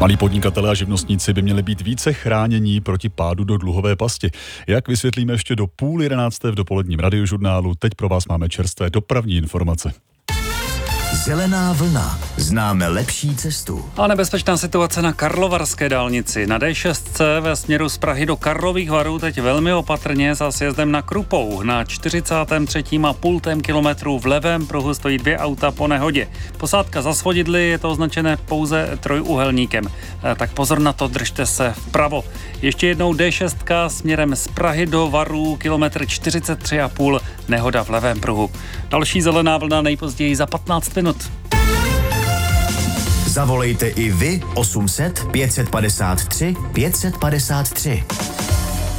Malí podnikatelé a živnostníci by měli být více chránění proti pádu do dluhové pasti. Jak vysvětlíme ještě do 10:30 v dopoledním radiožurnálu. Teď pro vás máme čerstvé dopravní informace. Zelená vlna. Známe lepší cestu. A nebezpečná situace na Karlovarské dálnici. Na D6 ve směru z Prahy do Karlových Varů teď velmi opatrně za sjezdem na Krupou. Na 43,5 kilometru v levém pruhu stojí 2 auta po nehodě. Posádka za svodidly, je to označené pouze trojúhelníkem. Tak pozor na to, držte se vpravo. Ještě jednou D6 směrem z Prahy do Varů, kilometr 43,5, nehoda v levém pruhu. Další zelená vlna nejpozději za 15 minut. Zavolejte i vy 800 553 553.